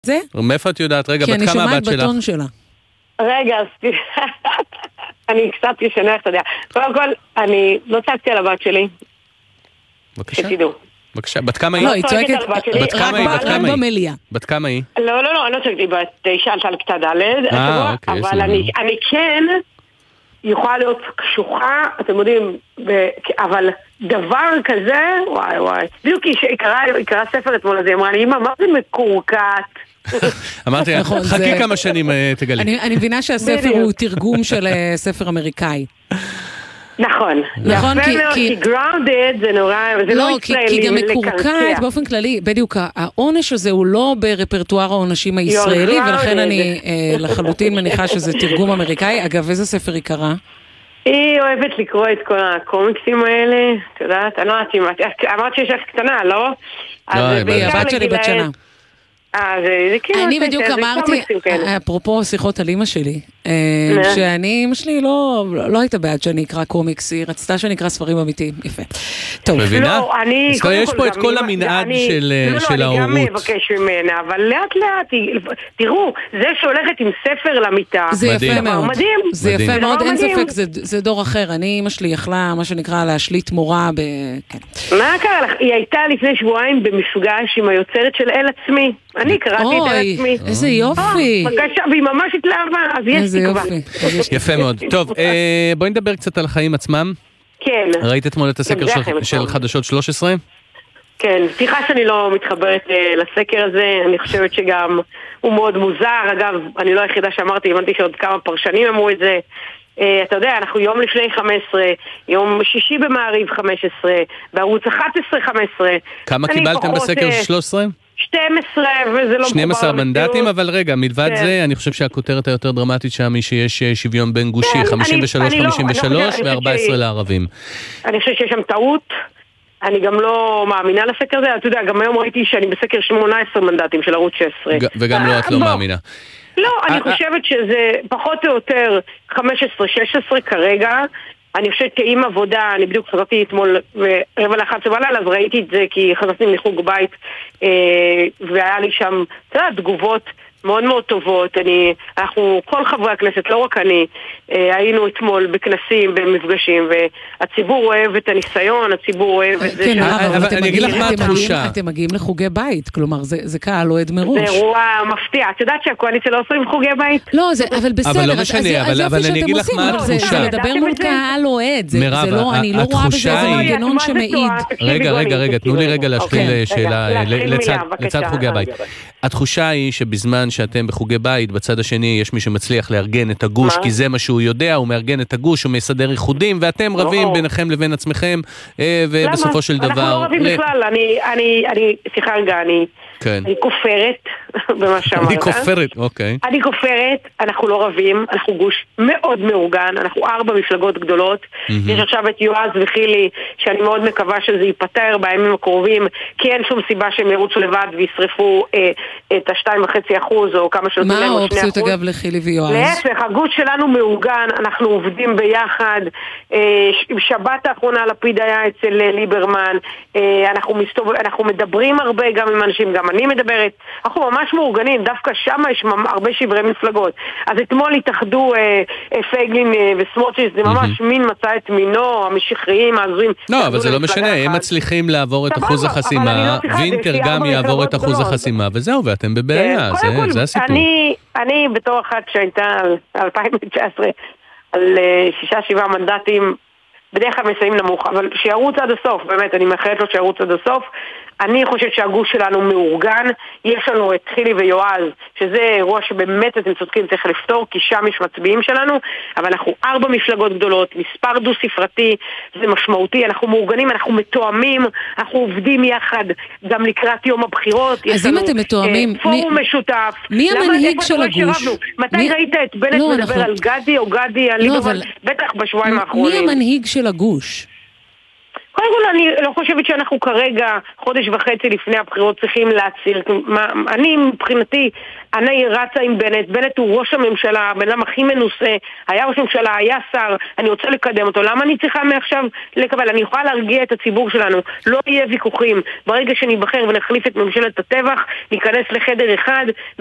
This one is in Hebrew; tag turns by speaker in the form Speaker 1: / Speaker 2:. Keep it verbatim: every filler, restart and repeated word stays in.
Speaker 1: זה?
Speaker 2: מאיפה את יודעת? רגע, בת כמה הבת שלה?
Speaker 1: כי אני שומעת בטון שלה.
Speaker 3: רגע, אני קצת ישנה, אתה יודע. קודם כל, אני לא צעקתי על הבת שלי.
Speaker 2: בבקשה.
Speaker 3: שתדעו.
Speaker 2: בבקשה, בת כמה היא?
Speaker 1: לא, היא צועקת
Speaker 2: בת כמה היא? בת כמה היא?
Speaker 1: במליאה.
Speaker 2: בת כמה היא?
Speaker 3: לא, לא, לא, אני לא צועקתי, בת תשע, על כיתה ד',
Speaker 2: אה, אוקיי.
Speaker 3: אבל אני כן יכולה להיות קשוחה, אתם יודעים, אבל דבר כזה, וואי וואי, בדיוק היא קראה ספר אתמול הזה, אמרה לי, אמא, מה זה מקורקת?
Speaker 2: אמרתי, חכי כמה שנים תגלי.
Speaker 1: אני מבינה שהספר הוא תרגום של ספר אמריקאי.
Speaker 3: נכון.
Speaker 1: נכון,
Speaker 3: כי grounded זה נורא, זה לא ישראלי.
Speaker 1: כי גם מקורקעת באופן כללי, בדיוק, העונש הזה הוא לא ברפרטואר העונשים הישראלי, ולכן אני לחלוטין מניחה שזה תרגום אמריקאי. אגב, איזה ספר היא קראה?
Speaker 3: היא אוהבת לקרוא את כל הקומיקסים האלה, את יודעת, אני לא יודעת, אמרת שיש לך קטנה, לא?
Speaker 2: לא,
Speaker 1: הבת שלי בת שנה. אני בדיוק אמרתי, אפרופו שיחות על אמא שלי, שאני, אמא שלי לא הייתה בעד שאני אקרא קומיקס, היא רצתה שאני אקרא ספרים אמיתיים, יפה. טוב.
Speaker 2: מבינה? יש פה את כל המנעד של ההורות.
Speaker 3: אני גם מבקש ממנה, אבל לאט לאט, תראו, זה שהולכת עם ספר למיטה,
Speaker 1: זה יפה מאוד.
Speaker 3: מדהים.
Speaker 1: זה יפה מאוד, אין ספק, זה דור אחר. אני, אמא שלי יכלה, מה שנקרא, להשליט מורה ב...
Speaker 3: מה קרה לך? היא הייתה לפני שבועיים במפגש עם היוצרת של אל עצמי. אני קראתי את אל עצמי.
Speaker 1: איזה יופי.
Speaker 3: בבקשה, והיא ממש התלהבה, אז יש תקווה.
Speaker 2: יפה מאוד. טוב, בואי נדבר קצת על החיים עצמם.
Speaker 3: כן.
Speaker 2: ראית אתמול את הסקר של חדשות שלוש עשרה?
Speaker 3: כן, סליחה שאני לא מתחברת לסקר הזה, אני חושבת שגם הוא מאוד מוזר. אגב, אני לא היחידה שאמרתי, הבנתי שעוד כמה פרשנים אמרו את זה. אתה יודע, אנחנו יום לפני חמש עשרה, יום שישי במעריב חמש עשרה, בערוץ אחת עשרה חמש עשרה.
Speaker 2: כמה קיבלתם בסקר שלוש עשרה?
Speaker 3: שתים עשרה, וזה לא
Speaker 2: שנים עשר מנדטים, אבל רגע, מלבד זה, אני חושב שהכותרת היותר דרמטית שם היא שיש שוויון בין גושי, חמישים ושלוש חמישים ושלוש ו-ארבע עשרה לערבים.
Speaker 3: אני חושב שיש שם טעות, אני גם לא מאמינה לסקר הזה, אתה יודע, גם היום ראיתי שאני בסקר שמונה עשרה מנדטים של ערוץ שש עשרה.
Speaker 2: וגם לא, את לא מאמינה.
Speaker 3: לא, אני חושבת שזה פחות או יותר חמש עשרה שש עשרה כרגע. אני חושבת שעם עבודה, אני בדיוק חזרתי אתמול רבע לאחת עשרה בלילה, אז ראיתי את זה כי חזרתי מחוג בית, והיה לי שם, אתה יודע, תגובות מאוד מאוד טובות. אני, אנחנו, כל חברי הכנסת, לא רק אני, היינו אתמול בכנסים, במפגשים, והציבור אוהב את הניסיון, הציבור אוהב את זה.
Speaker 1: כן, אבל אני אגיד לך מה התחושה. אתם מגיעים לחוגי בית, כלומר, זה קהל אוהד מראש.
Speaker 3: זה אירוע מפתיע. את יודעת שהקואליציה לא עושים חוגי בית?
Speaker 1: לא, אבל בסדר.
Speaker 2: אבל לא משנה, אבל אני אגיד לך מה התחושה.
Speaker 1: זה לדבר מול קהל אוהד. אני לא רואה בזה איזה מנגנון שמעיד.
Speaker 2: רגע, רגע, רגע, תנו לי רגע להשחיל שאלה לצד חוגי הבית. התחושה היא שבזמן שאתם בחוגי בית, בצד השני יש מי שמצליח לארגן את הגוש, כי זה מה שהוא יודע, הוא מארגן את הגוש, הוא מסדר איחודים, ואתם רבים ביניכם לבין עצמכם, ובסופו של דבר...
Speaker 3: אנחנו לא רבים בכלל, אני, סליחה רגע, אני כופרת במה שאמרת.
Speaker 2: אני כופרת, אוקיי.
Speaker 3: אני כופרת, אנחנו לא רבים, אנחנו גוש מאוד מאורגן, אנחנו ארבע מפלגות גדולות, יש עכשיו את יועז וחילי, שאני מאוד מקווה שזה ייפטר בימים הקרובים, כי אין שום סיבה שהם ירוצו לבד וישרפו את השתיים וחצי אחוז, או כמה שעושים להם עוד שני אחוז.
Speaker 1: מה האופציות אגב לחילי ויועז?
Speaker 3: להפך, הגוש שלנו מאורגן, אנחנו עובדים ביחד, שבת האחרונה לפיד היה אצל ליברמן, אנחנו, מסתוב... אנחנו מדברים הרבה גם עם אנשים, גם אני מדברת, אנחנו ממש מאורגנים, דווקא שם יש הרבה שברי מפלגות. אז אתמול התאחדו פייגלין וסמוטריץ', זה ממש מין מצא את מינו, המשיחיים, העזויים.
Speaker 2: לא, אבל זה לא משנה, הם מצליחים לעבור את אחוז החסימה, וינטר גם יעבור את אחוז החסימה, וזהו, ואתם בבעיה, זה הסיפור.
Speaker 3: אני בתור אחת שהייתה אלפיים תשע עשרה על שישה שבעה מנדטים, בדרך כלל מסיים נמוך, אבל שירוץ עד הסוף, באמת, אני מאחלת לו שירוץ עד הסוף. אני חושבת שהגוש שלנו מאורגן, יש לנו את חילי ויועז, שזה אירוע שבאמת אתם צודקים צריך לפתור, כי שם יש מצביעים שלנו, אבל אנחנו ארבע מפלגות גדולות, מספר דו ספרתי, זה משמעותי, אנחנו מאורגנים, אנחנו מתואמים, אנחנו עובדים יחד, גם לקראת יום הבחירות,
Speaker 1: אז אם אתם מתואמים,
Speaker 3: פורום משותף.
Speaker 1: מי המנהיג של הגוש?
Speaker 3: מתי ראית את בנט מדבר על גדי או גדי על ליברמן? בטח בשבועיים האחרונים.
Speaker 1: מי המנהיג של הגוש?
Speaker 3: קודם כל אני לא חושבת שאנחנו כרגע, חודש וחצי לפני הבחירות, צריכים להציר. אני מבחינתי, אני רצה עם בנט, בנט הוא ראש הממשלה, הבן אדם הכי מנוסה, היה ראש הממשלה, היה שר, אני רוצה לקדם אותו. למה אני צריכה מעכשיו לקבל? אני יכולה להרגיע את הציבור שלנו, לא יהיה ויכוחים. ברגע שניבחר ונחליף את ממשלת הטבח, ניכנס לחדר אחד